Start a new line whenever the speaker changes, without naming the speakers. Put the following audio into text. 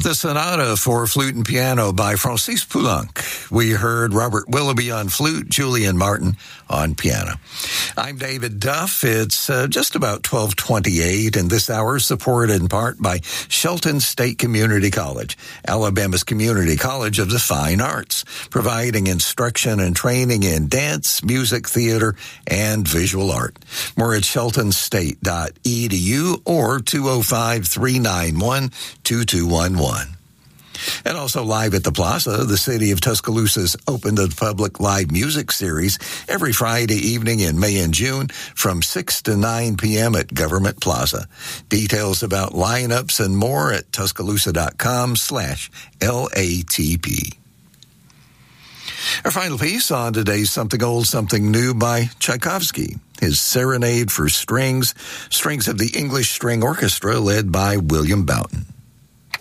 The Sonata for Flute and Piano by Francis Poulenc. We heard Robert Willoughby on flute, Julian Martin on piano. I'm David Duff. It's just about 12:28, and this hour is supported in part by Shelton State Community College, Alabama's community college of the fine arts, providing instruction and training in dance, music, theater, and visual art. More at sheltonstate.edu or 205-391-2211. And also live at the Plaza, the City of Tuscaloosa's Open to the Public Live Music Series every Friday evening in May and June from 6 to 9 p.m. at Government Plaza. Details about lineups and more at Tuscaloosa.com/LATP. Our final piece on today's Something Old, Something New by Tchaikovsky. His Serenade for Strings of the English String Orchestra led by William Boughton.